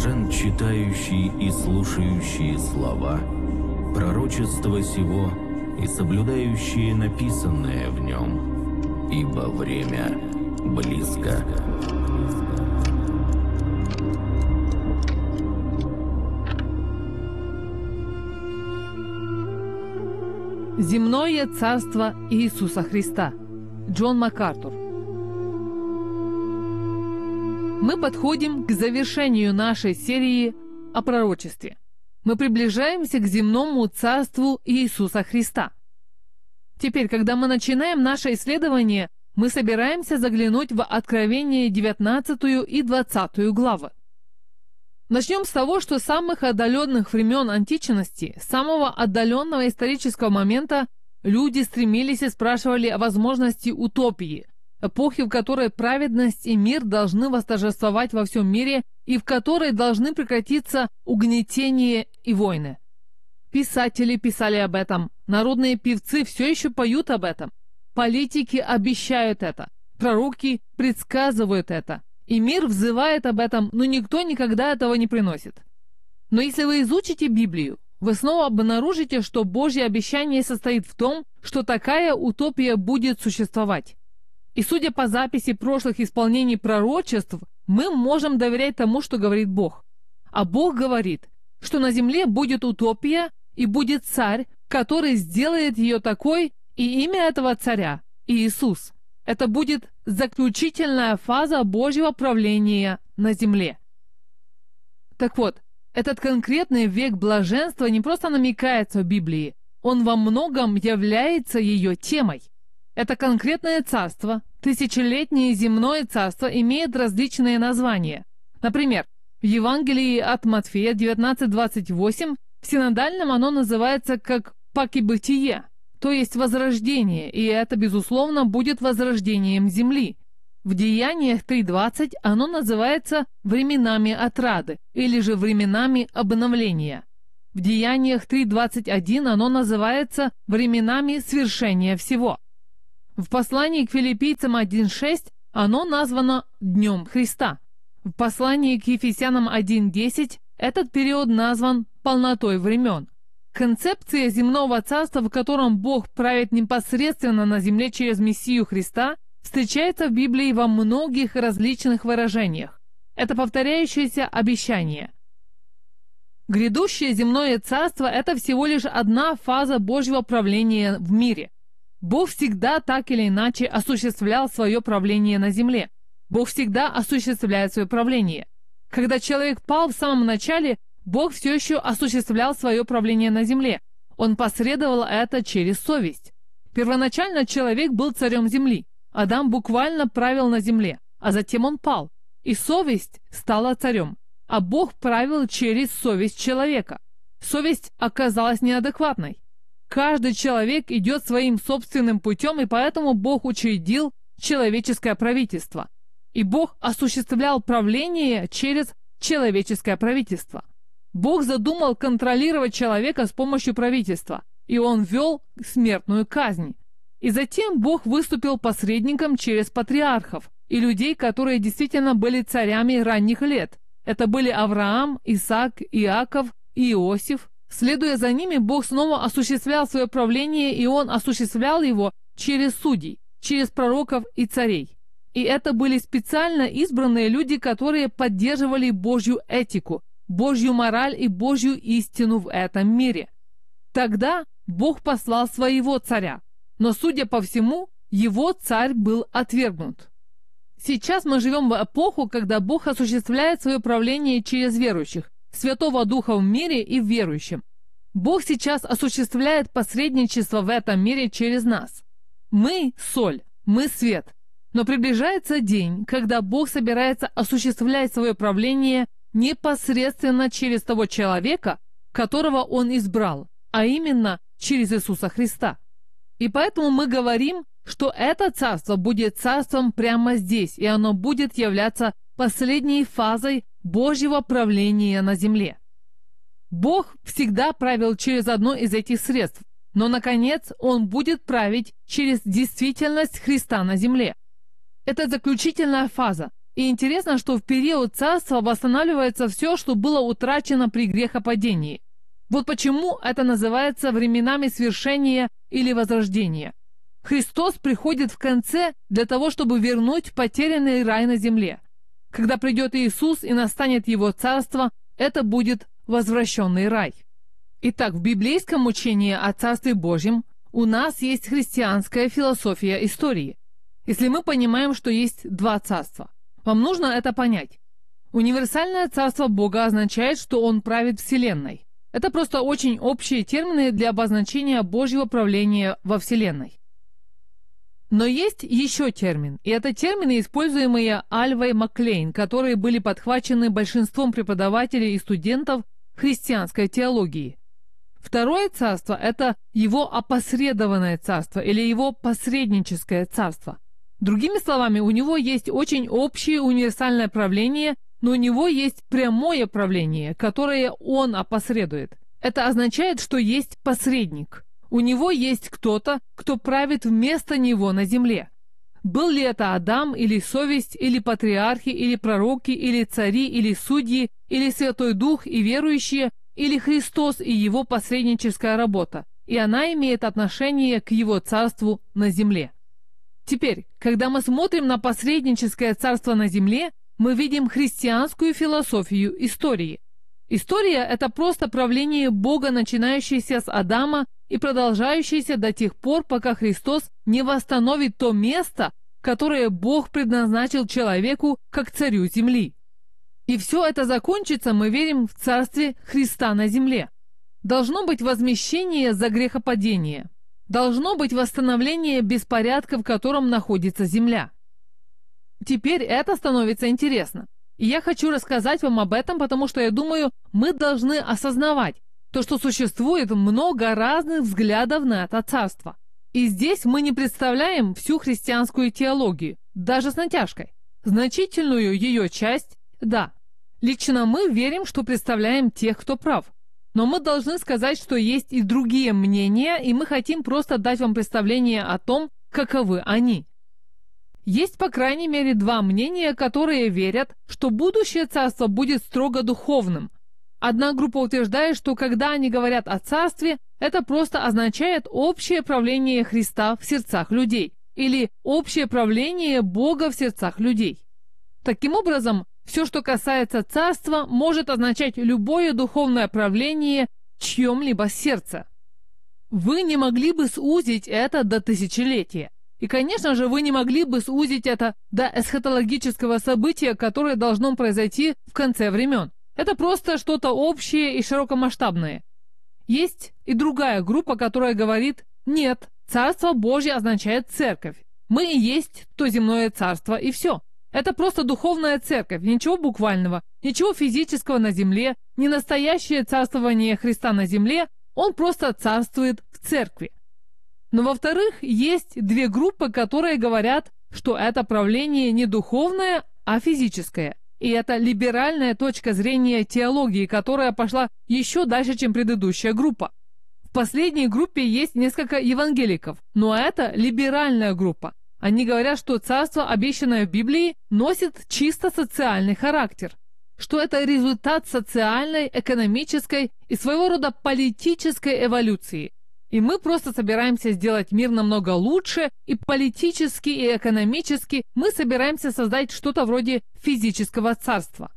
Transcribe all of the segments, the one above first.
Блажен читающий и слушающие слова пророчества сего и соблюдающие написанное в нем, ибо время близко. Земное царство Иисуса Христа. Джон МакАртур. Мы подходим к завершению нашей серии о пророчестве. Мы приближаемся к земному царству Иисуса Христа. Теперь, когда мы начинаем наше исследование, мы собираемся заглянуть в Откровение 19 и 20 главы. Начнем с того, что с самых отдаленных времен античности, с самого отдаленного исторического момента, люди стремились и спрашивали о возможности утопии, эпохи, в которой праведность и мир должны восторжествовать во всем мире и в которой должны прекратиться угнетение и войны. Писатели писали об этом, народные певцы все еще поют об этом, политики обещают это, пророки предсказывают это. И мир взывает об этом, но никто никогда этого не приносит. Но если вы изучите Библию, вы снова обнаружите, что Божье обещание состоит в том, что такая утопия будет существовать. И судя по записи прошлых исполнений пророчеств, мы можем доверять тому, что говорит Бог. А Бог говорит, что на земле будет утопия и будет царь, который сделает ее такой, и имя этого царя – Иисус. Это будет заключительная фаза Божьего правления на земле. Так вот, этот конкретный век блаженства не просто намекается в Библии, он во многом является ее темой. Это конкретное царство, тысячелетнее земное царство, имеет различные названия. Например, в Евангелии от Матфея 19:28 в синодальном оно называется как «пакибытие», то есть возрождение, и это, безусловно, будет возрождением земли. В Деяниях 3:20 оно называется временами отрады, или же временами обновления. В Деяниях 3:21 оно называется временами свершения всего. В послании к Филиппийцам 1:6 оно названо Днем Христа. В послании к Ефесянам 1:10 этот период назван полнотой времен. Концепция земного царства, в котором Бог правит непосредственно на земле через Мессию Христа, встречается в Библии во многих различных выражениях. Это повторяющееся обещание. Грядущее земное царство – это всего лишь одна фаза Божьего правления в мире. Бог всегда так или иначе осуществлял свое правление на земле. Бог всегда осуществляет свое правление. Когда человек пал в самом начале, Бог все еще осуществлял свое правление на земле. Он посредовал это через совесть. Первоначально человек был царем земли. Адам буквально правил на земле, а затем он пал. И совесть стала царем. А Бог правил через совесть человека. Совесть оказалась неадекватной. Каждый человек идет своим собственным путем, и поэтому Бог учредил человеческое правительство. И Бог осуществлял правление через человеческое правительство. Бог задумал контролировать человека с помощью правительства, и он ввел смертную казнь. И затем Бог выступил посредником через патриархов и людей, которые действительно были царями ранних лет. Это были Авраам, Исаак, Иаков и Иосиф. Следуя за ними, Бог снова осуществлял свое правление, и он осуществлял его через судей, через пророков и царей. И это были специально избранные люди, которые поддерживали Божью этику, Божью мораль и Божью истину в этом мире. Тогда Бог послал своего царя, но, судя по всему, его царь был отвергнут. Сейчас мы живем в эпоху, когда Бог осуществляет свое правление через верующих, Святого Духа в мире и в верующем. Бог сейчас осуществляет посредничество в этом мире через нас. Мы – соль, мы – свет. Но приближается день, когда Бог собирается осуществлять свое правление непосредственно через того человека, которого Он избрал, а именно через Иисуса Христа. И поэтому мы говорим, что это царство будет царством прямо здесь, и оно будет являться последней фазой Божьего правления на земле. Бог всегда правил через одно из этих средств, но, наконец, Он будет править через действительность Христа на земле. Это заключительная фаза, И интересно, что в период царства восстанавливается все, что было утрачено при грехопадении. Вот почему это называется временами свершения или возрождения. Христос приходит в конце для того, чтобы вернуть потерянный рай на земле. Когда придет Иисус и настанет Его царство, это будет возвращенный рай. Итак, в библейском учении о Царстве Божьем у нас есть христианская философия истории. Если мы понимаем, что есть два царства, вам нужно это понять. Универсальное царство Бога означает, что Он правит Вселенной. Это просто очень общие термины для обозначения Божьего правления во Вселенной. Но есть еще термин, и это термины, используемые Альвой Маклейн, которые были подхвачены большинством преподавателей и студентов христианской теологии. Второе царство – это его опосредованное царство или его посредническое царство. Другими словами, у него есть очень общее универсальное правление, но у него есть прямое правление, которое он опосредует. Это означает, что есть посредник. У него есть кто-то, кто правит вместо него на земле. Был ли это Адам, или совесть, или патриархи, или пророки, или цари, или судьи, или Святой Дух и верующие, или Христос и его посредническая работа, и она имеет отношение к его царству на земле. Теперь, когда мы смотрим на посредническое царство на земле, мы видим христианскую философию истории. История – это просто правление Бога, начинающееся с Адама и продолжающееся до тех пор, пока Христос не восстановит то место, которое Бог предназначил человеку как царю земли. И все это закончится, мы верим, в царстве Христа на земле. Должно быть возмещение за грехопадение. Должно быть восстановление беспорядка, в котором находится земля. Теперь это становится интересно. И я хочу рассказать вам об этом, потому что я думаю, мы должны осознавать то, что существует много разных взглядов на это царство. И здесь мы не представляем всю христианскую теологию, даже с натяжкой. Значительную ее часть – да. Лично мы верим, что представляем тех, кто прав. Но мы должны сказать, что есть и другие мнения, и мы хотим просто дать вам представление о том, каковы они. Есть, по крайней мере, два мнения, которые верят, что будущее царство будет строго духовным. Одна группа утверждает, что когда они говорят о царстве, это просто означает общее правление Христа в сердцах людей или общее правление Бога в сердцах людей. Таким образом, все, что касается царства, может означать любое духовное правление в чьем-либо сердце. Вы не могли бы сузить это до тысячелетия. И, конечно же, вы не могли бы сузить это до эсхатологического события, которое должно произойти в конце времен. Это просто что-то общее и широкомасштабное. Есть и другая группа, которая говорит: нет, Царство Божье означает церковь. Мы и есть то земное царство, и все. Это просто духовная церковь, ничего буквального, ничего физического на земле, не настоящее царствование Христа на земле, Он просто царствует в церкви. Но во-вторых, есть две группы, которые говорят, что это правление не духовное, а физическое. И это либеральная точка зрения теологии, которая пошла еще дальше, чем предыдущая группа. В последней группе есть несколько евангеликов, но это либеральная группа. Они говорят, что царство, обещанное в Библии, носит чисто социальный характер, что это результат социальной, экономической и своего рода политической эволюции. И мы просто собираемся сделать мир намного лучше, и политически, и экономически мы собираемся создать что-то вроде физического царства.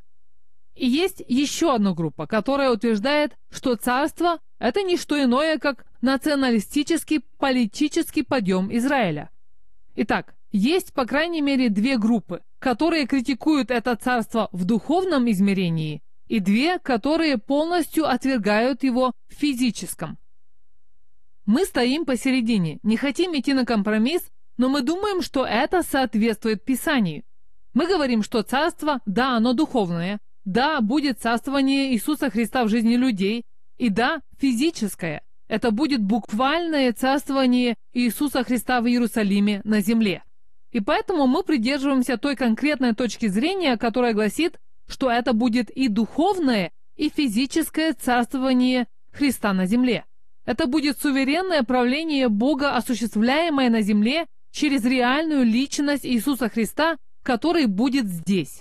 И есть еще одна группа, которая утверждает, что царство – это не что иное, как националистический политический подъем Израиля. Итак, есть по крайней мере две группы, которые критикуют это царство в духовном измерении, и две, которые полностью отвергают его в физическом. Мы стоим посередине, не хотим идти на компромисс, но мы думаем, что это соответствует Писанию. Мы говорим, что царство, да, оно духовное, да, будет царствование Иисуса Христа в жизни людей, и да, физическое. Это будет буквальное царствование Иисуса Христа в Иерусалиме на земле. И поэтому мы придерживаемся той конкретной точки зрения, которая гласит, что это будет и духовное, и физическое царствование Христа на земле. Это будет суверенное правление Бога, осуществляемое на земле через реальную личность Иисуса Христа, который будет здесь.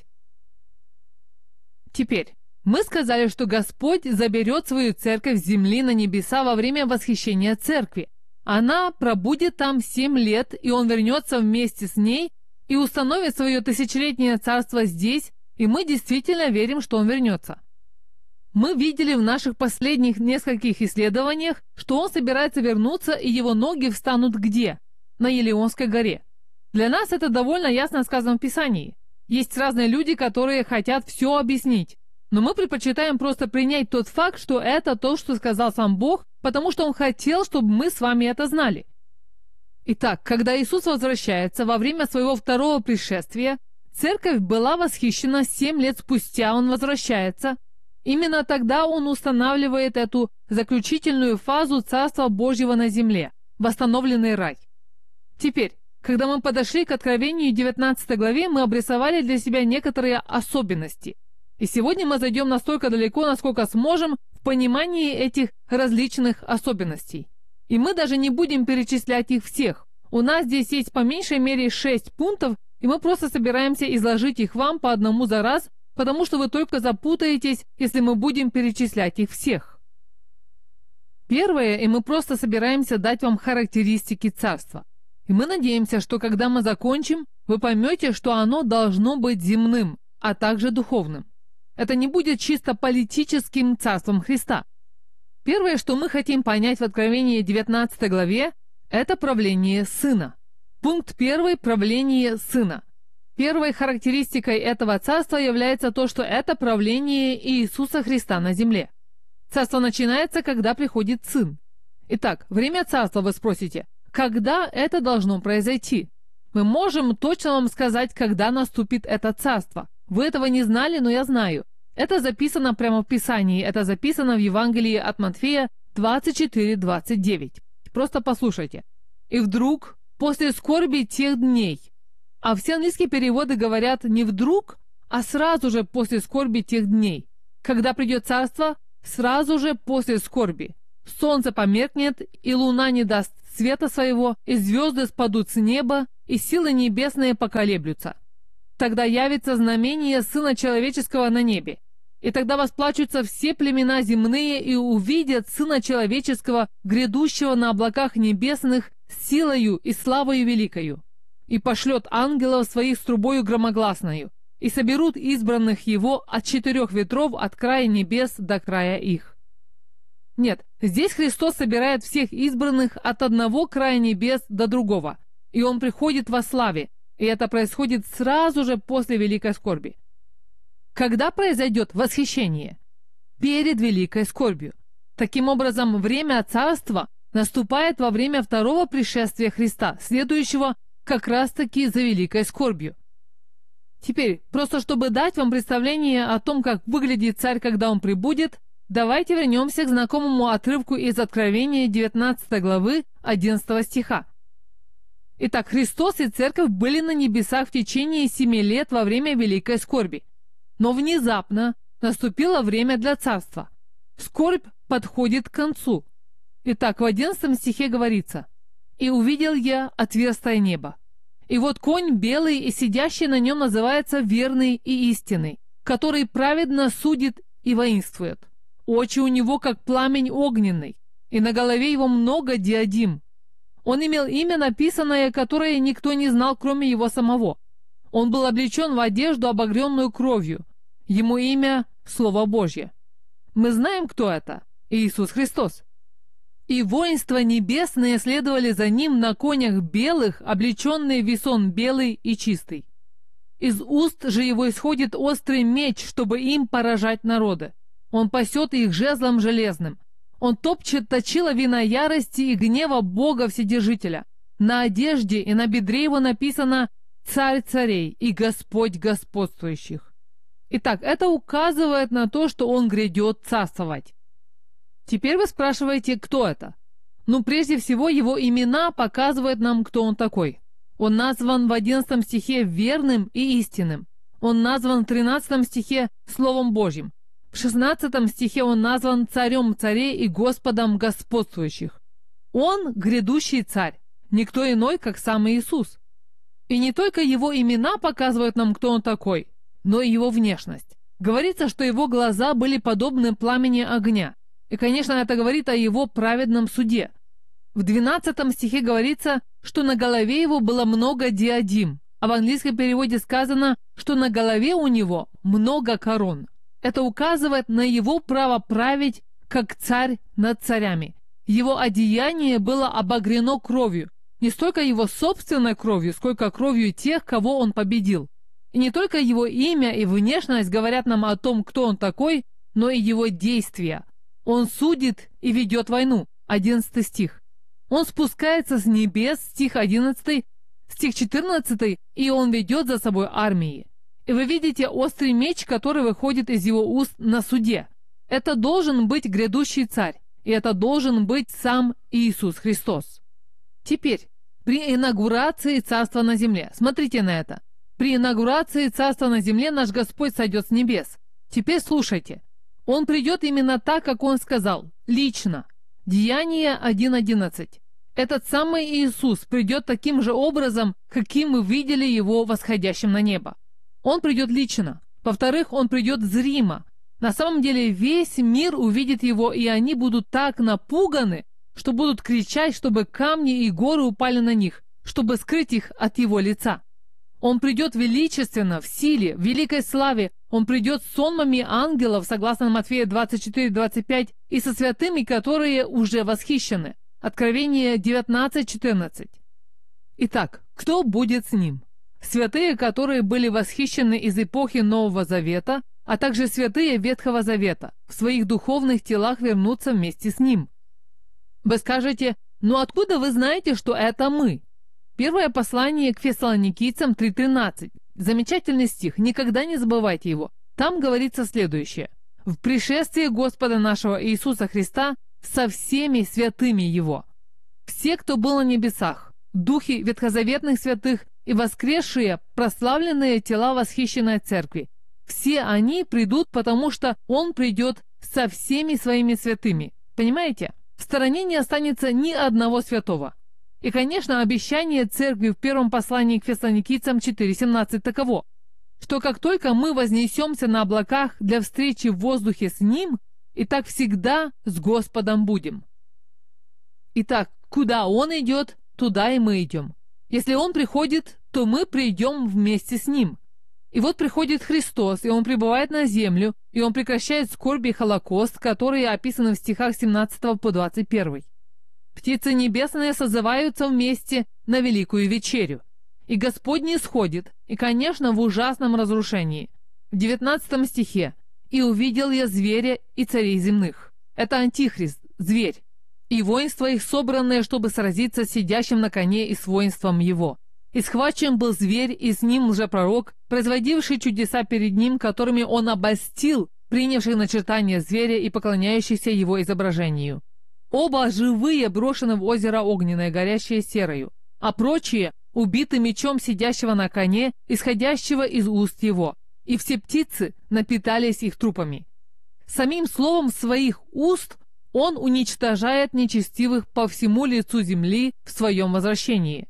Теперь, мы сказали, что Господь заберет свою церковь с земли на небеса во время восхищения церкви. Она пробудет там 7 лет, и Он вернется вместе с ней и установит свое тысячелетнее царство здесь, и мы действительно верим, что Он вернется. Мы видели в наших последних нескольких исследованиях, что Он собирается вернуться, и Его ноги встанут где? На Елеонской горе. Для нас это довольно ясно сказано в Писании. Есть разные люди, которые хотят все объяснить. Но мы предпочитаем просто принять тот факт, что это то, что сказал сам Бог, потому что Он хотел, чтобы мы с вами это знали. Итак, когда Иисус возвращается во время своего второго пришествия, церковь была восхищена 7 лет спустя, Он возвращается. Именно тогда Он устанавливает эту заключительную фазу Царства Божьего на земле, восстановленный рай. Теперь, когда мы подошли к Откровению 19 главе, мы обрисовали для себя некоторые особенности. И сегодня мы зайдем настолько далеко, насколько сможем, в понимании этих различных особенностей. И мы даже не будем перечислять их всех. У нас здесь есть по меньшей мере 6 пунктов, и мы просто собираемся изложить их вам по одному за раз, потому что вы только запутаетесь, если мы будем перечислять их всех. Первое, и мы просто собираемся дать вам характеристики царства. И мы надеемся, что когда мы закончим, вы поймете, что оно должно быть земным, а также духовным. Это не будет чисто политическим царством Христа. Первое, что мы хотим понять в Откровении 19 главе, это правление Сына. Пункт 1 – правление Сына. Первой характеристикой этого царства является то, что это правление Иисуса Христа на земле. Царство начинается, когда приходит Сын. Итак, время царства, вы спросите, когда это должно произойти? Мы можем точно вам сказать, когда наступит это царство. Вы этого не знали, но я знаю. Это записано прямо в Писании, это записано в Евангелии от Матфея 24:29. Просто послушайте. «И вдруг, после скорби тех дней». А все английские переводы говорят не вдруг, а сразу же после скорби тех дней. Когда придет царство, сразу же после скорби. Солнце померкнет, и луна не даст света своего, и звезды спадут с неба, и силы небесные поколеблются. Тогда явится знамение Сына Человеческого на небе. И тогда восплачутся все племена земные и увидят Сына Человеческого, грядущего на облаках небесных, с силою и славою великою. И пошлет ангелов своих с трубою громогласною, и соберут избранных Его от 4 ветров от края небес до края их. Нет, здесь Христос собирает всех избранных от одного края небес до другого, и Он приходит во славе, и это происходит сразу же после великой скорби. Когда произойдет восхищение? Перед великой скорбью. Таким образом, время царства наступает во время второго пришествия Христа, следующего как раз-таки за великой скорбью. Теперь, просто чтобы дать вам представление о том, как выглядит царь, когда он прибудет, давайте вернемся к знакомому отрывку из Откровения 19 главы 11 стиха. Итак, Христос и Церковь были на небесах в течение 7 лет во время великой скорби. Но внезапно наступило время для царства. Скорбь подходит к концу. Итак, в 11 стихе говорится: «И увидел я отверстое небо. И вот конь белый, и сидящий на нем называется верный и истинный, который праведно судит и воинствует. Очи у него, как пламень огненный, и на голове его много диадим. Он имел имя написанное, которое никто не знал, кроме его самого. Он был облечен в одежду, обогренную кровью. Ему имя — Слово Божье». Мы знаем, кто это. Иисус Христос. «И воинства небесные следовали за ним на конях белых, облеченные в весон белый и чистый. Из уст же его исходит острый меч, чтобы им поражать народы. Он пасет их жезлом железным. Он топчет точила вина ярости и гнева Бога Вседержителя. На одежде и на бедре его написано «Царь царей и Господь господствующих». Итак, это указывает на то, что он грядет царствовать. Теперь вы спрашиваете, кто это? Ну, прежде всего, его имена показывают нам, кто он такой. Он назван в 11 стихе верным и истинным. Он назван в 13 стихе Словом Божьим. В 16 стихе он назван царем царей и Господом господствующих. Он грядущий царь, никто иной, как сам Иисус. И не только его имена показывают нам, кто он такой, но и его внешность. Говорится, что его глаза были подобны пламени огня. И, конечно, это говорит о его праведном суде. В 12 стихе говорится, что на голове его было много диадим, а в английском переводе сказано, что на голове у него много корон. Это указывает на его право править, как царь над царями. Его одеяние было обогрено кровью, не столько его собственной кровью, сколько кровью тех, кого он победил. И не только его имя и внешность говорят нам о том, кто он такой, но и его действия. Он судит и ведет войну. 11 стих. Он спускается с небес, стих 11, стих 14, и он ведет за собой армии. И вы видите острый меч, который выходит из его уст на суде. Это должен быть грядущий царь, и это должен быть сам Иисус Христос. Теперь, при инаугурации царства на земле, смотрите на это. При инаугурации царства на земле наш Господь сойдет с небес. Теперь слушайте. Он придет именно так, как он сказал, лично. Деяние 1:11. Этот самый Иисус придет таким же образом, каким мы видели его восходящим на небо. Он придет лично. Во-вторых, он придет зримо. На самом деле весь мир увидит его, и они будут так напуганы, что будут кричать, чтобы камни и горы упали на них, чтобы скрыть их от его лица. Он придет величественно, в силе, в великой славе. Он придет с сонмами ангелов, согласно Матфея 24:25, и со святыми, которые уже восхищены. Откровение 19:14. Итак, кто будет с ним? Святые, которые были восхищены из эпохи Нового Завета, а также святые Ветхого Завета, в своих духовных телах вернутся вместе с ним. Вы скажете, ну откуда вы знаете, что это мы? Первое послание к Фессалоникийцам 3:13. Замечательный стих, никогда не забывайте его. Там говорится следующее. «В пришествии Господа нашего Иисуса Христа со всеми святыми Его». Все, кто был на небесах, духи ветхозаветных святых и воскресшие, прославленные тела восхищенной церкви, все они придут, потому что Он придет со всеми своими святыми. Понимаете? В стороне не останется ни одного святого. И, конечно, обещание церкви в первом послании к Фессалоникийцам 4:17 таково, что как только мы вознесемся на облаках для встречи в воздухе с Ним, и так всегда с Господом будем. Итак, куда Он идет, туда и мы идем. Если Он приходит, то мы придем вместе с Ним. И вот приходит Христос, и Он прибывает на землю, и Он прекращает скорби и холокост, которые описаны в стихах 17 по 21. Птицы небесные созываются вместе на великую вечерю. И Господь не сходит, и, конечно, в ужасном разрушении. В 19 стихе «И увидел я зверя и царей земных». Это Антихрист, зверь. И воинство их собранное, чтобы сразиться с сидящим на коне и с воинством его. И схвачен был зверь, и с ним лжепророк, производивший чудеса перед ним, которыми он обольстил принявших начертание зверя и поклоняющихся его изображению. Оба живые брошены в озеро огненное, горящее серою, а прочие убиты мечом сидящего на коне, исходящего из уст его, и все птицы напитались их трупами. Самим словом своих уст он уничтожает нечестивых по всему лицу земли в своем возвращении.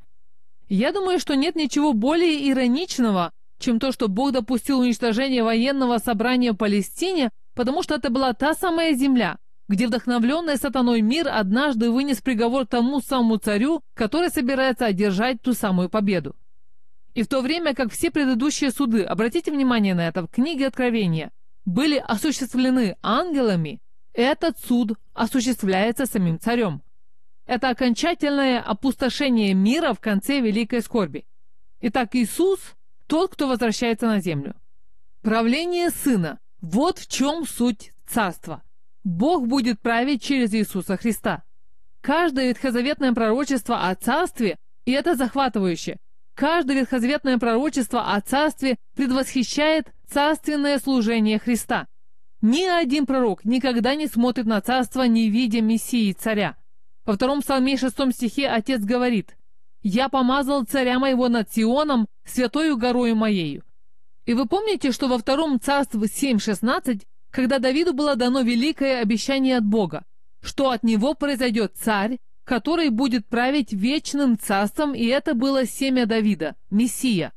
Я думаю, что нет ничего более ироничного, чем то, что Бог допустил уничтожение военного собрания в Палестине, потому что это была та самая земля, где вдохновленный сатаной мир однажды вынес приговор тому самому царю, который собирается одержать ту самую победу. И в то время как все предыдущие суды, обратите внимание на это, в книге Откровения, были осуществлены ангелами, этот суд осуществляется самим царем. Это окончательное опустошение мира в конце великой скорби. Итак, Иисус – тот, кто возвращается на землю. Правление Сына – вот в чем суть царства. Бог будет править через Иисуса Христа. Каждое ветхозаветное пророчество о царстве, и это захватывающе, каждое ветхозаветное пророчество о царстве предвосхищает царственное служение Христа. Ни один пророк никогда не смотрит на царство, не видя Мессии царя. Во 2 Псалме 6 стихе Отец говорит: «Я помазал царя моего над Сионом, святою горою моею». И вы помните, что во 2 Царств 7:16, когда Давиду было дано великое обещание от Бога, что от него произойдет царь, который будет править вечным царством, и это было семя Давида, Мессия.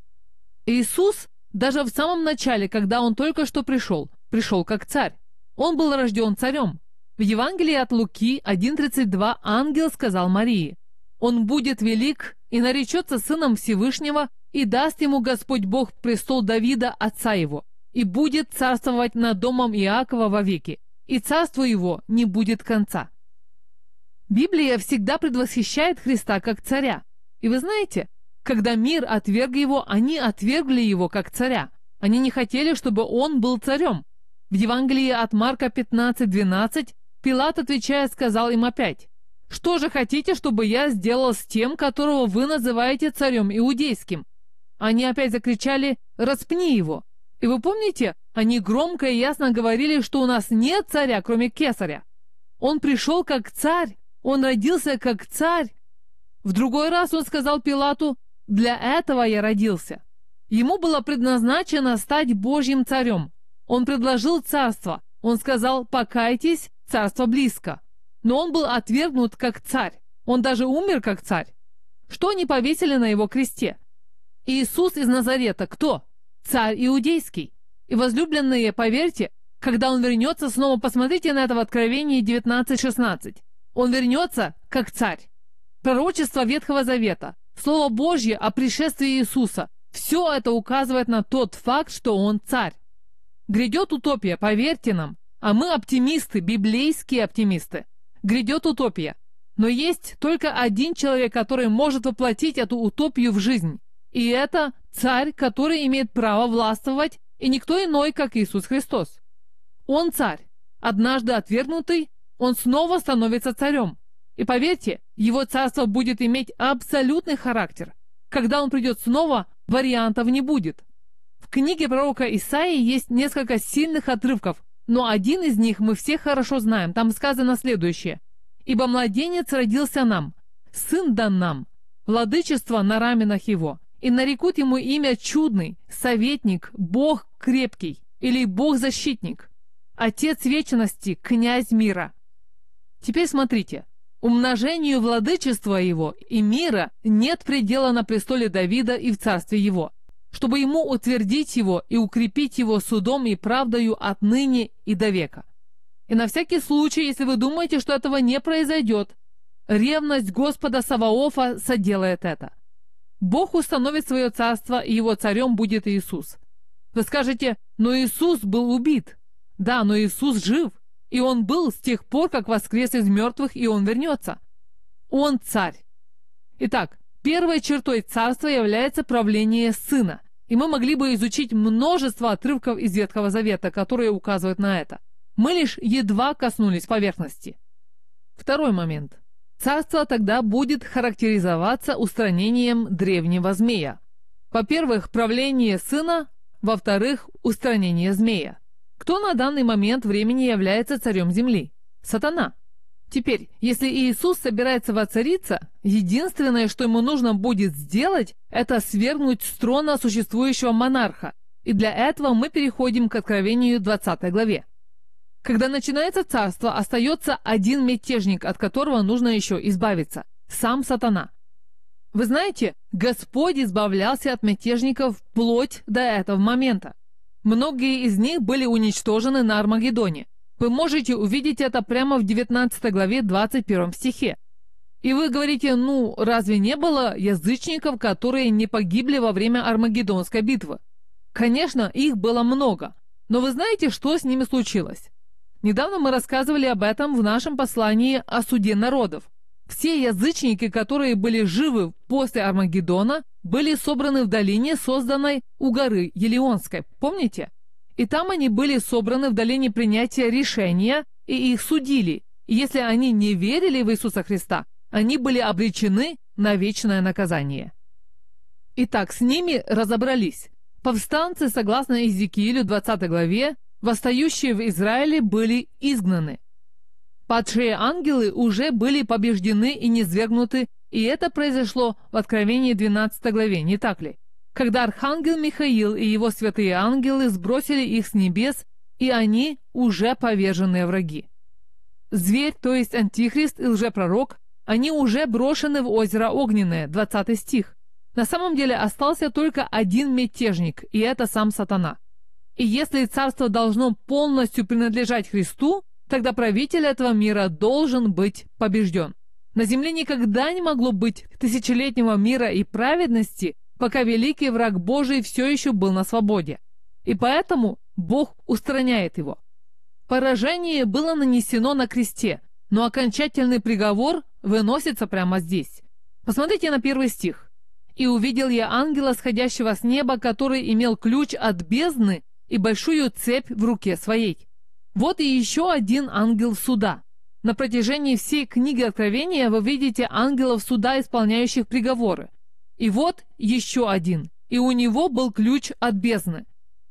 Иисус даже в самом начале, когда Он только что пришел как царь. Он был рожден царем. В Евангелии от Луки 1:32 ангел сказал Марии: «Он будет велик и наречется сыном Всевышнего, и даст ему Господь Бог престол Давида, отца его, и будет царствовать над домом Иакова вовеки, и царству его не будет конца». Библия всегда предвосхищает Христа как царя. И вы знаете, когда мир отверг его, они отвергли его как царя. Они не хотели, чтобы он был царем. В Евангелии от Марка 15:12 Пилат, отвечая, сказал им опять: «Что же хотите, чтобы я сделал с тем, которого вы называете царем иудейским?» Они опять закричали: «Распни его!» И вы помните, они громко и ясно говорили, что у нас нет царя, кроме Кесаря. Он пришел как царь, он родился как царь. В другой раз он сказал Пилату: «Для этого я родился». Ему было предназначено стать Божьим царем. Он предложил царство. Он сказал: «Покайтесь, царство близко». Но он был отвергнут как царь. Он даже умер как царь. Что они повесили на его кресте? Иисус из Назарета кто? Царь иудейский. И, возлюбленные, поверьте, когда он вернется, снова посмотрите на это в Откровении 19:16. Он вернется как царь. Пророчество Ветхого Завета, Слово Божье о пришествии Иисуса – все это указывает на тот факт, что он царь. Грядет утопия, поверьте нам, а мы оптимисты, библейские оптимисты. Грядет утопия. Но есть только один человек, который может воплотить эту утопию в жизнь. И это царь, который имеет право властвовать, и никто иной, как Иисус Христос. Он царь. Однажды отвергнутый, он снова становится царем. И поверьте, его царство будет иметь абсолютный характер. Когда он придет снова, вариантов не будет. В книге пророка Исаии есть несколько сильных отрывков, но один из них мы все хорошо знаем. Там сказано следующее: «Ибо младенец родился нам, сын дан нам, владычество на раменах его, и нарекут ему имя чудный, советник, Бог крепкий, или Бог-защитник, Отец вечности, князь мира». Теперь смотрите. Умножению владычества его и мира нет предела на престоле Давида и в царстве его, чтобы ему утвердить его и укрепить его судом и правдою отныне и до века. И на всякий случай, если вы думаете, что этого не произойдет, ревность Господа Саваофа соделает это. Бог установит свое царство, и его царем будет Иисус. Вы скажете: но Иисус был убит. Да, но Иисус жив. И он был с тех пор, как воскрес из мертвых, и он вернется. Он царь. Итак, первой чертой царства является правление Сына. И мы могли бы изучить множество отрывков из Ветхого Завета, которые указывают на это. Мы лишь едва коснулись поверхности. Второй момент. Царство тогда будет характеризоваться устранением древнего змея. Во-первых, правление Сына. Во-вторых, устранение змея. Кто на данный момент времени является царем земли? Сатана. Теперь, если Иисус собирается воцариться, единственное, что ему нужно будет сделать, это свергнуть с трона существующего монарха. И для этого мы переходим к Откровению 20 главе. Когда начинается царство, остается один мятежник, от которого нужно еще избавиться – сам Сатана. Вы знаете, Господь избавлялся от мятежников вплоть до этого момента. Многие из них были уничтожены на Армагеддоне. Вы можете увидеть это прямо в 19 главе 21 стихе. И вы говорите: ну, разве не было язычников, которые не погибли во время Армагеддонской битвы? Конечно, их было много. Но вы знаете, что с ними случилось? Недавно мы рассказывали об этом в нашем послании о суде народов. Все язычники, которые были живы после Армагеддона, были собраны в долине, созданной у горы Елеонской. Помните? И там они были собраны в долине принятия решения, и их судили. И если они не верили в Иисуса Христа, они были обречены на вечное наказание. Итак, с ними разобрались. Повстанцы, согласно Иезекиилю 20 главе, восстающие в Израиле были изгнаны. Падшие ангелы уже были побеждены и низвергнуты, и это произошло в Откровении 12 главе, не так ли? Когда архангел Михаил и его святые ангелы сбросили их с небес, и они уже поверженные враги. Зверь, то есть антихрист и лжепророк, Они уже брошены в озеро Огненное, 20 стих. На самом деле остался только один мятежник, и это сам сатана. И если царство должно полностью принадлежать Христу, тогда правитель этого мира должен быть побежден. На земле никогда не могло быть тысячелетнего мира и праведности, пока великий враг Божий все еще был на свободе. И поэтому Бог устраняет его. Поражение было нанесено на кресте, но окончательный приговор выносится прямо здесь. Посмотрите на 1 стих. «И увидел я ангела, сходящего с неба, который имел ключ от бездны и большую цепь в руке своей». Вот и еще один ангел суда. На протяжении всей книги Откровения вы видите ангелов суда, исполняющих приговоры. И вот еще один. И у него был ключ от бездны.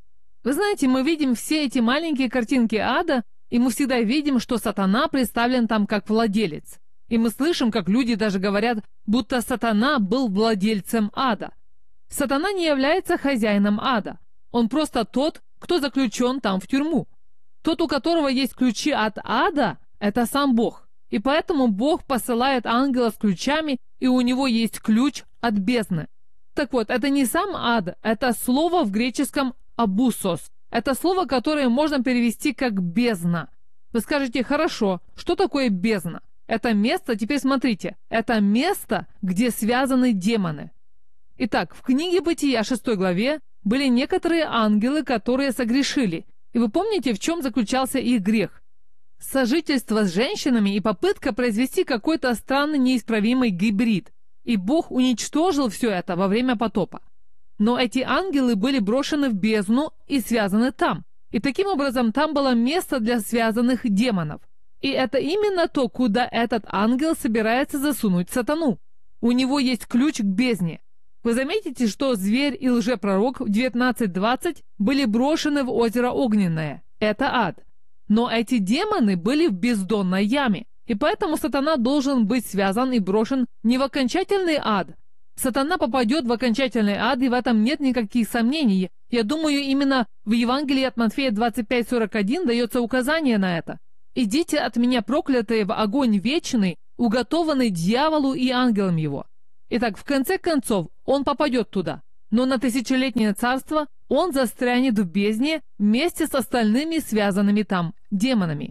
Вы знаете, мы видим все эти маленькие картинки ада, и мы всегда видим, что сатана представлен там как владелец. И мы слышим, как люди даже говорят, будто сатана был владельцем ада. Сатана не является хозяином ада. Он просто тот, кто заключен там в тюрьму. Тот, у которого есть ключи от ада, это сам Бог. И поэтому Бог посылает ангела с ключами, и у него есть ключ от бездны. Так вот, это не сам ад, это слово в греческом «абусос». Это слово, которое можно перевести как «бездна». Вы скажете, хорошо, что такое бездна? Это место, теперь смотрите, это место, где связаны демоны. Итак, в книге Бытия 6 главе были некоторые ангелы, которые согрешили. И вы помните, в чем заключался их грех? Сожительство с женщинами и попытка произвести какой-то странный неисправимый гибрид. И Бог уничтожил все это во время потопа. Но эти ангелы были брошены в бездну и связаны там. И таким образом там было место для связанных демонов. И это именно то, куда этот ангел собирается засунуть сатану. У него есть ключ к бездне. Вы заметите, что зверь и лжепророк в 19:20 были брошены в озеро Огненное. Это ад. Но эти демоны были в бездонной яме. И поэтому сатана должен быть связан и брошен не в окончательный ад. Сатана попадет в окончательный ад, и в этом нет никаких сомнений. Я думаю, именно в Евангелии от Матфея 25:41 дается указание на это. «Идите от меня, проклятые, в огонь вечный, уготованный дьяволу и ангелам его». Итак, в конце концов, он попадет туда. Но на тысячелетнее царство он застрянет в бездне вместе с остальными связанными там демонами.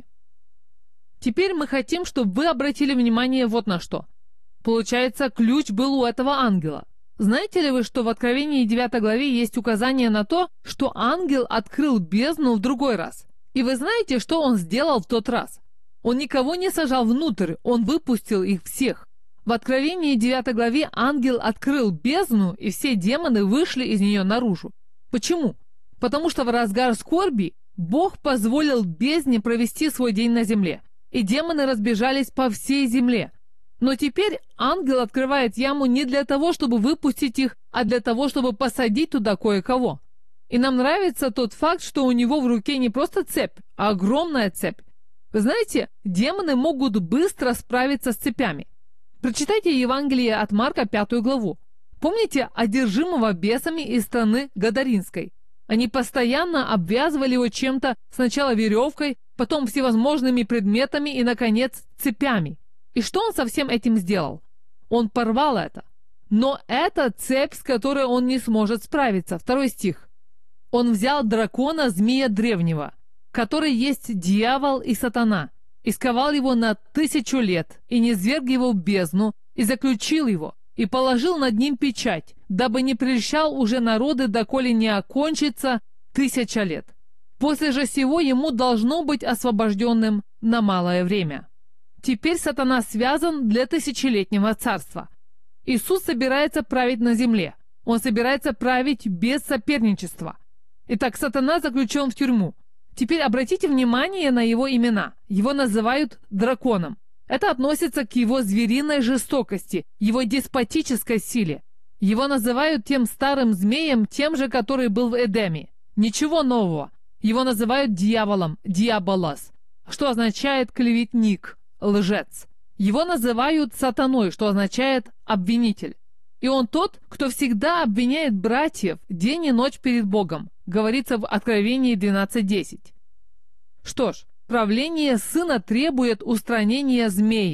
Теперь мы хотим, чтобы вы обратили внимание вот на что. Получается, ключ был у этого ангела. Знаете ли вы, что в Откровении 9 главе есть указание на то, что ангел открыл бездну в другой раз? И вы знаете, что он сделал в тот раз? Он никого не сажал внутрь, он выпустил их всех. В Откровении 9 главе ангел открыл бездну, и все демоны вышли из нее наружу. Почему? Потому что в разгар скорби Бог позволил бездне провести свой день на земле, и демоны разбежались по всей земле. Но теперь ангел открывает яму не для того, чтобы выпустить их, а для того, чтобы посадить туда кое-кого. И нам нравится тот факт, что у него в руке не просто цепь, а огромная цепь. Вы знаете, демоны могут быстро справиться с цепями. Прочитайте Евангелие от Марка 5 главу. Помните одержимого бесами из страны Гадаринской? Они постоянно обвязывали его чем-то, сначала веревкой, потом всевозможными предметами и, наконец, цепями. И что он со всем этим сделал? Он порвал это. Но это цепь, с которой он не сможет справиться. 2 стих. Он взял дракона, змея древнего, который есть дьявол и сатана, и сковал его на 1000 лет, и низверг его в бездну, и заключил его, и положил над ним печать, дабы не прельщал уже народы, доколе не окончится 1000 лет. После же сего ему должно быть освобожденным на малое время. Теперь сатана связан для тысячелетнего царства. Иисус собирается править на земле. Он собирается править без соперничества. Итак, сатана заключен в тюрьму. Теперь обратите внимание на его имена. Его называют драконом. Это относится к его звериной жестокости, его деспотической силе. Его называют тем старым змеем, тем же, который был в Эдеме. Ничего нового. Его называют дьяволом, диаболос, что означает клеветник, лжец. Его называют сатаной, что означает обвинитель. И он тот, кто всегда обвиняет братьев день и ночь перед Богом, говорится в Откровении 12:10. Что ж, правление сына требует устранения змея,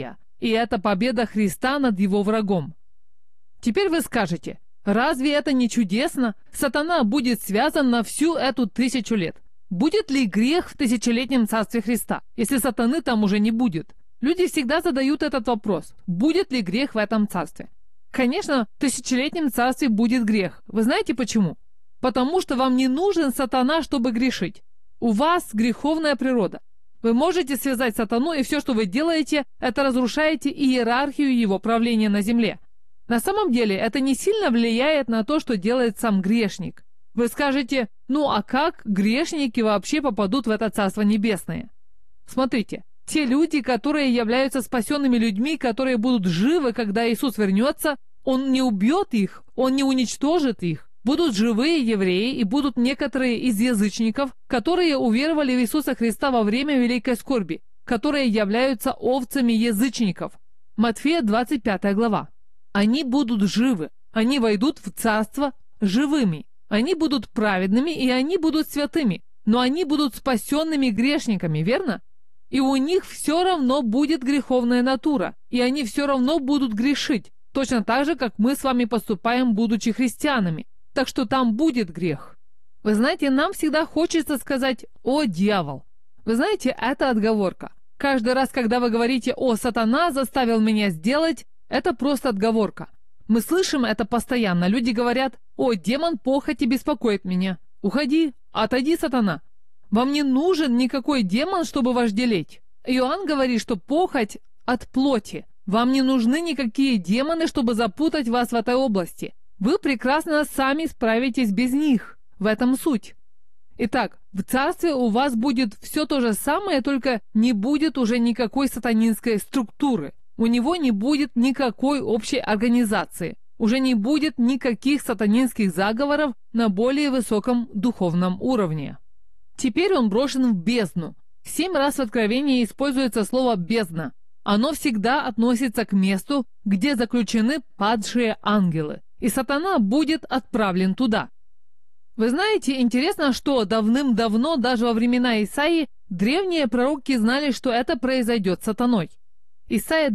и это победа Христа над его врагом. Теперь вы скажете, разве это не чудесно? Сатана будет связан на всю эту 1000 лет. Будет ли грех в тысячелетнем царстве Христа, если сатаны там уже не будет? Люди всегда задают этот вопрос. Будет ли грех в этом царстве? Конечно, в тысячелетнем царстве будет грех. Вы знаете почему? Потому что вам не нужен сатана, чтобы грешить. У вас греховная природа. Вы можете связать сатану, и все, что вы делаете, это разрушаете иерархию его правления на земле. На самом деле, это не сильно влияет на то, что делает сам грешник. Вы скажете, ну а как грешники вообще попадут в это Царство Небесное? Смотрите, те люди, которые являются спасенными людьми, которые будут живы, когда Иисус вернется, Он не убьет их, Он не уничтожит их. Будут живые евреи и будут некоторые из язычников, которые уверовали в Иисуса Христа во время Великой Скорби, которые являются овцами язычников. Матфея 25 глава. Они будут живы, они войдут в Царство живыми. Они будут праведными, и они будут святыми, но они будут спасенными грешниками, верно? И у них все равно будет греховная натура, и они все равно будут грешить, точно так же, как мы с вами поступаем, будучи христианами. Так что там будет грех. Вы знаете, нам всегда хочется сказать «О, дьявол!». Вы знаете, это отговорка. Каждый раз, когда вы говорите «О, сатана заставил меня сделать», это просто отговорка. Мы слышим это постоянно. Люди говорят: «О, демон похоти беспокоит меня. Уходи, отойди, сатана. Вам не нужен никакой демон, чтобы вожделеть». Иоанн говорит, что похоть от плоти. Вам не нужны никакие демоны, чтобы запутать вас в этой области. Вы прекрасно сами справитесь без них. В этом суть. Итак, в царстве у вас будет все то же самое, только не будет уже никакой сатанинской структуры. У него не будет никакой общей организации. Уже не будет никаких сатанинских заговоров на более высоком духовном уровне. Теперь он брошен в бездну. 7 раз в Откровении используется слово «бездна». Оно всегда относится к месту, где заключены падшие ангелы. И сатана будет отправлен туда. Вы знаете, интересно, что давным-давно, даже во времена Исаии, древние пророки знали, что это произойдет с сатаной. Исайя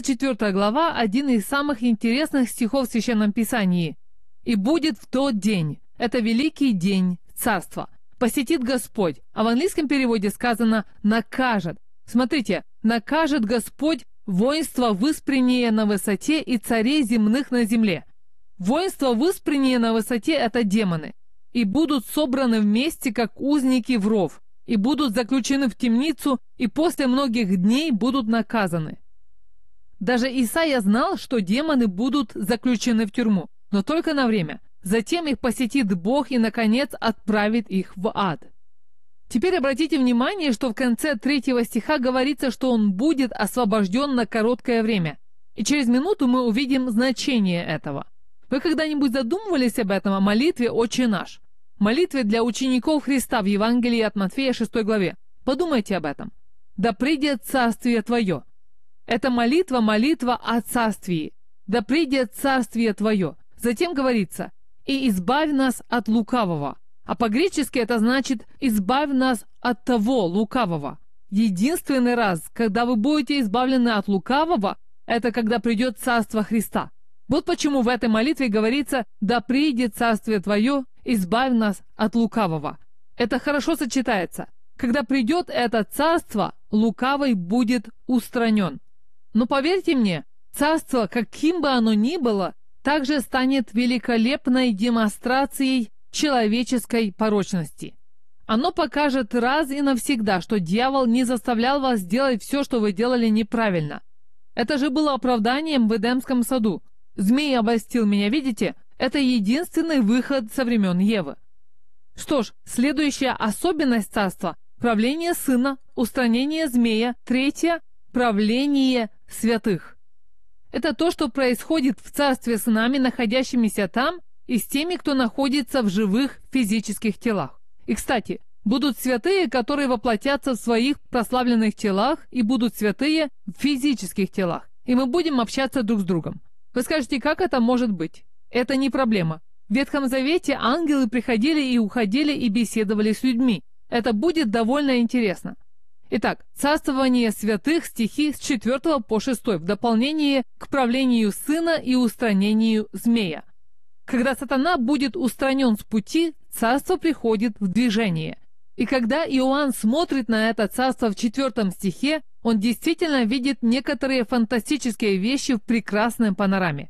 24 глава – один из самых интересных стихов в Священном Писании. «И будет в тот день, это великий день царства, посетит Господь». А в английском переводе сказано «накажет». Смотрите, «накажет Господь воинство выспреннее на высоте и царей земных на земле». Воинство выспреннее на высоте – это демоны. «И будут собраны вместе, как узники в ров, и будут заключены в темницу, и после многих дней будут наказаны». Даже Исаия знал, что демоны будут заключены в тюрьму, но только на время. Затем их посетит Бог и, наконец, отправит их в ад. Теперь обратите внимание, что в конце 3 стиха говорится, что он будет освобожден на короткое время. И через минуту мы увидим значение этого. Вы когда-нибудь задумывались об этом, о молитве «Отче наш»? Молитве для учеников Христа в Евангелии от Матфея 6 главе. Подумайте об этом. «Да придет царствие Твое». Это молитва о царствии. «Да придет царствие Твое». Затем говорится «И избавь нас от лукавого». А по-гречески это значит «избавь нас от того лукавого». Единственный раз, когда вы будете избавлены от лукавого, это когда придет царство Христа. Вот почему в этой молитве говорится «Да придет царствие Твое, избавь нас от лукавого». Это хорошо сочетается. Когда придет это царство, лукавый будет устранен. Но поверьте мне, царство, каким бы оно ни было, также станет великолепной демонстрацией человеческой порочности. Оно покажет раз и навсегда, что дьявол не заставлял вас делать все, что вы делали неправильно. Это же было оправданием в Эдемском саду. Змей обольстил меня, видите? Это единственный выход со времен Евы. Что ж, следующая особенность царства – правление Сына, устранение змея, 3 – правление святых. Это то, что происходит в царстве с нами, находящимися там, и с теми, кто находится в живых физических телах. И, кстати, будут святые, которые воплотятся в своих прославленных телах, и будут святые в физических телах. И мы будем общаться друг с другом. Вы скажете, как это может быть? Это не проблема. В Ветхом Завете ангелы приходили и уходили и беседовали с людьми. Это будет довольно интересно. Итак, царствование святых, стихи с 4 по 6, в дополнение к правлению сына и устранению змея. Когда сатана будет устранен с пути, царство приходит в движение. И когда Иоанн смотрит на это царство в 4 стихе, он действительно видит некоторые фантастические вещи в прекрасной панораме.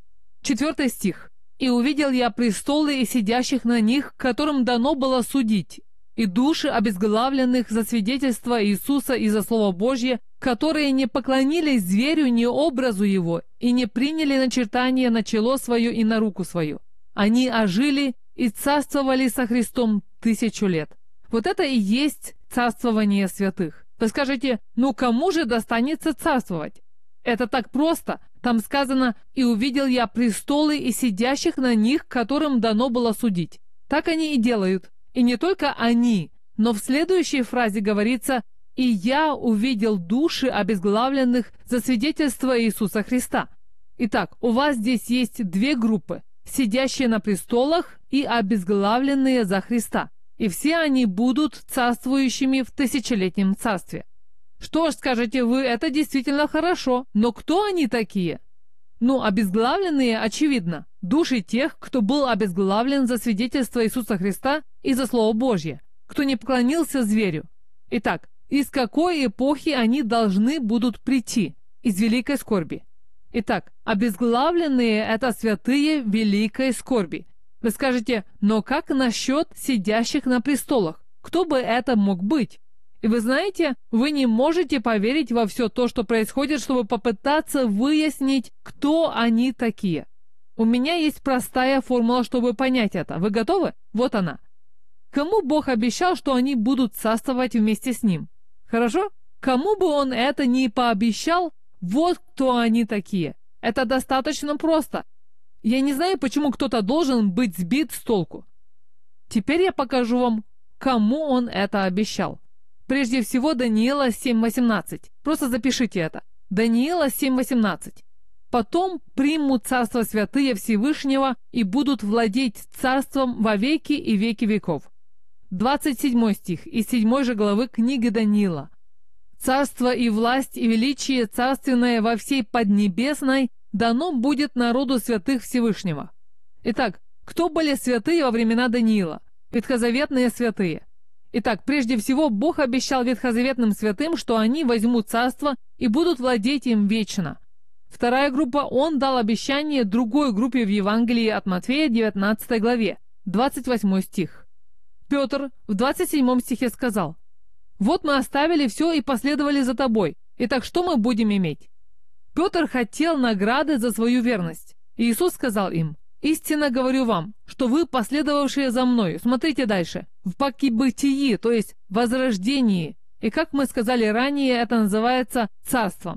4 стих. «И увидел я престолы и сидящих на них, которым дано было судить, и души обезглавленных за свидетельство Иисуса и за Слово Божье, которые не поклонились зверю ни образу его, и не приняли начертание на чело свое и на руку свою. Они ожили и царствовали со Христом 1000 лет». Вот это и есть царствование святых. Вы скажете, ну кому же достанется царствовать? Это так просто. Там сказано, и увидел я престолы и сидящих на них, которым дано было судить. Так они и делают. И не только они, но в следующей фразе говорится, и я увидел души обезглавленных за свидетельство Иисуса Христа. Итак, у вас здесь есть две группы, сидящие на престолах и обезглавленные за Христа. И все они будут царствующими в 1000-летнем царстве. Что ж, скажете вы, это действительно хорошо, но кто они такие? Ну, обезглавленные, очевидно, души тех, кто был обезглавлен за свидетельство Иисуса Христа и за Слово Божье, кто не поклонился зверю. Итак, из какой эпохи они должны будут прийти? Из великой скорби. Итак, обезглавленные – это святые великой скорби. Вы скажете, но как насчет сидящих на престолах? Кто бы это мог быть? И вы знаете, вы не можете поверить во все то, что происходит, чтобы попытаться выяснить, кто они такие. У меня есть простая формула, чтобы понять это. Вы готовы? Вот она. Кому Бог обещал, что они будут царствовать вместе с Ним? Хорошо? Кому бы Он это ни пообещал, вот кто они такие. Это достаточно просто. Я не знаю, почему кто-то должен быть сбит с толку. Теперь я покажу вам, кому он это обещал. Прежде всего, Даниила 7:18. Просто запишите это. Даниила 7:18. «Потом примут царство святые Всевышнего и будут владеть царством во веки и веки веков». 27 стих из 7 же главы книги Даниила. «Царство и власть и величие царственное во всей поднебесной дано будет народу святых Всевышнего». Итак, кто были святые во времена Даниила? Ветхозаветные святые. Итак, прежде всего, Бог обещал ветхозаветным святым, что они возьмут царство и будут владеть им вечно. Вторая группа, Он дал обещание другой группе в Евангелии от Матфея, 19 главе, 28 стих. Петр в 27 стихе сказал: «Вот мы оставили все и последовали за тобой. Итак, что мы будем иметь?» Петр хотел награды за свою верность. И Иисус сказал им: «Истинно говорю вам, что вы, последовавшие за мною, смотрите дальше, в покибытии, то есть возрождении, и, как мы сказали ранее, это называется царством.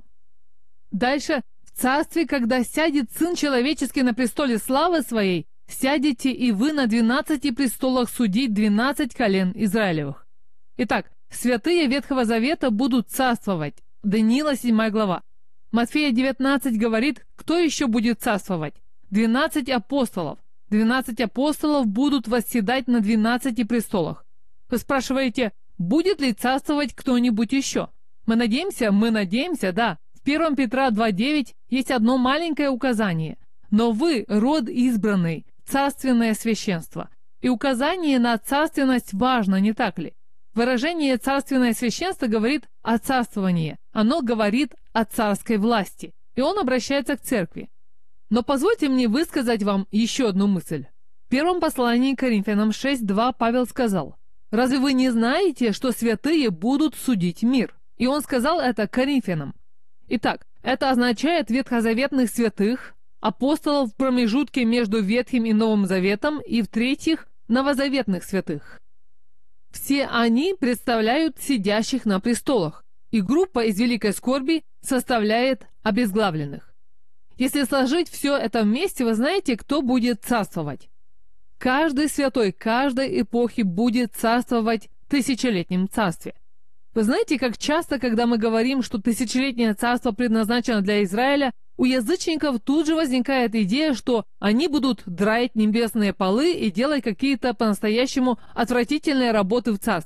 Дальше, в царстве, когда сядет Сын Человеческий на престоле славы Своей, сядете и вы на 12 престолах судить 12 колен Израилевых». Итак, святые Ветхого Завета будут царствовать. Даниила 7 глава. Матфея 19 говорит, кто еще будет царствовать? 12 апостолов. 12 апостолов будут восседать на 12 престолах. Вы спрашиваете, будет ли царствовать кто-нибудь еще? Мы надеемся, да. В 1 Петра 2:9 есть одно маленькое указание. Но вы, род избранный, царственное священство. И указание на царственность важно, не так ли? Выражение «царственное священство» говорит о царствовании. Оно говорит о царской власти. И он обращается к церкви. Но позвольте мне высказать вам еще одну мысль. В первом послании к Коринфянам 6:2 Павел сказал: «Разве вы не знаете, что святые будут судить мир?» И он сказал это Коринфянам. Итак, это означает ветхозаветных святых, апостолов в промежутке между Ветхим и Новым Заветом, и, в-третьих, новозаветных святых. Все они представляют сидящих на престолах, и группа из великой скорби составляет обезглавленных. Если сложить все это вместе, вы знаете, кто будет царствовать. Каждый святой каждой эпохи будет царствовать в 1000-летнем царстве. Вы знаете, как часто, когда мы говорим, что 1000-летнее царство предназначено для Израиля, у язычников тут же возникает идея, что они будут драить небесные полы и делать какие-то по-настоящему отвратительные работы в царстве.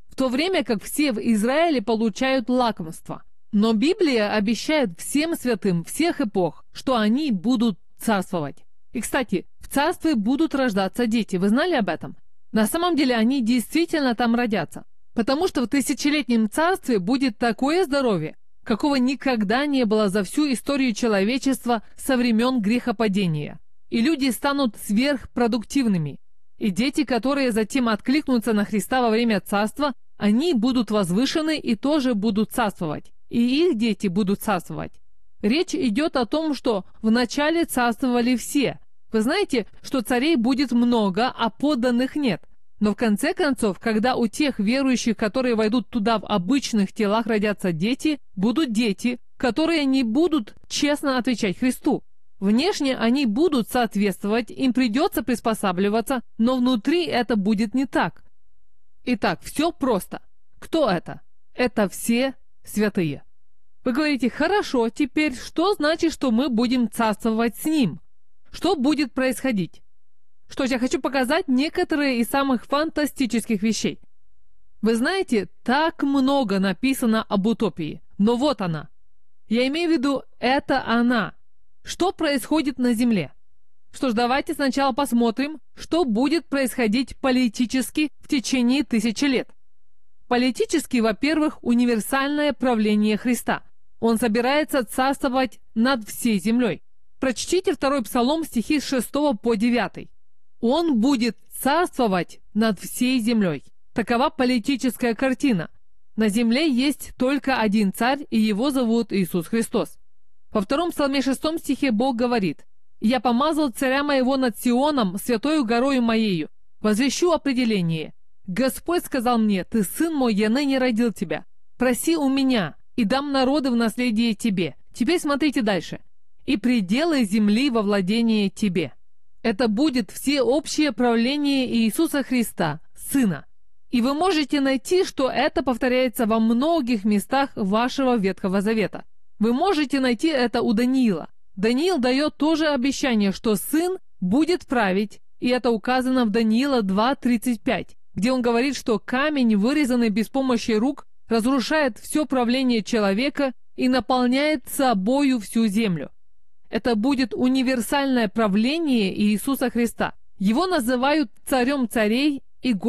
в то время как все в Израиле получают лакомство. Но Библия обещает всем святым всех эпох, что они будут царствовать. И, кстати, в царстве будут рождаться дети. Вы знали об этом? На самом деле они действительно там родятся. Потому что в тысячелетнем царстве будет такое здоровье, какого никогда не было за всю историю человечества со времен грехопадения. И люди станут сверхпродуктивными. И дети, которые затем откликнутся на Христа во время царства, они будут возвышены и тоже будут царствовать. И их дети будут царствовать. Речь идет о том, что вначале царствовали все. Вы знаете, что царей будет много, а подданных нет. Но в конце концов, когда у тех верующих, которые войдут туда в обычных телах, родятся дети, будут дети, которые не будут честно отвечать Христу. Внешне они будут соответствовать, им придется приспосабливаться, но внутри это будет не так. Итак, все просто. Кто это? Это все святые. Вы говорите, хорошо, теперь что значит, что мы будем царствовать с Ним? Что будет происходить? Что ж, я хочу показать некоторые из самых фантастических вещей. Вы знаете, так много написано об утопии, но вот она. Я имею в виду, это она. Что происходит на Земле? Что ж, давайте сначала посмотрим, что будет происходить политически в течение 1000 лет. Политически, во-первых, универсальное правление Христа. Он собирается царствовать над всей землей. Прочтите 2 Псалом, стихи с 6 по 9. Он будет царствовать над всей землей. Такова политическая картина. На земле есть только один царь, и его зовут Иисус Христос. Во 2 Псалме 6 стихе Бог говорит: «Я помазал царя моего над Сионом, святою горою моею. Возвещу определение. Господь сказал мне: ты сын мой, я ныне родил тебя. Проси у меня, и дам народы в наследие тебе». Теперь смотрите дальше. «И пределы земли во владение тебе». Это будет всеобщее правление Иисуса Христа, Сына. И вы можете найти, что это повторяется во многих местах вашего Ветхого Завета. Вы можете найти это у Даниила. Даниил дает тоже обещание, что Сын будет править, и это указано в Даниила 2:35, где он говорит, что камень, вырезанный без помощи рук, разрушает все правление человека и наполняет собою всю землю. Это будет универсальное правление Иисуса Христа. Его называют царем царей и